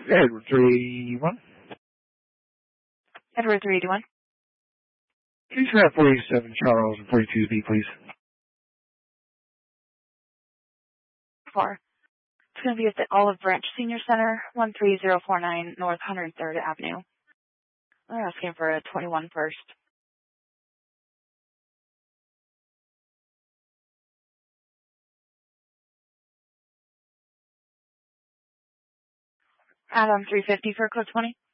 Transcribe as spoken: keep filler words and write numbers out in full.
Edward three eighty-one. Edward three eighty-one. Please have forty-seven Charles and forty-two B, please. Four. It's going to be at the Olive Branch Senior Center, one three zero four nine North one hundred third Avenue. They're asking for a twenty-one first. Adam three fifty for code twenty.